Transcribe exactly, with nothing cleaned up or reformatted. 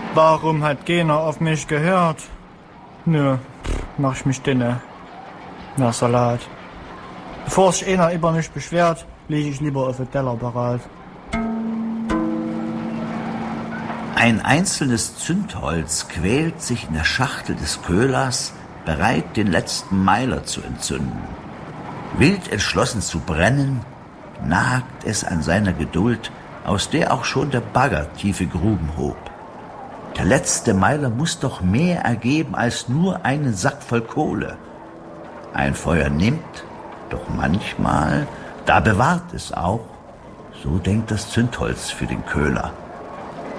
Warum hat keiner auf mich gehört? Nö, mach ich mich dinne. Na, Salat. Bevor sich einer über mich beschwert, lege ich lieber auf den Teller bereit. Ein einzelnes Zündholz quält sich in der Schachtel des Köhlers, bereit, den letzten Meiler zu entzünden. Wild entschlossen zu brennen, nagt es an seiner Geduld, aus der auch schon der Bagger tiefe Gruben hob. Der letzte Meiler muss doch mehr ergeben als nur einen Sack voll Kohle. Ein Feuer nimmt, doch manchmal, da bewahrt es auch, so denkt das Zündholz für den Köhler.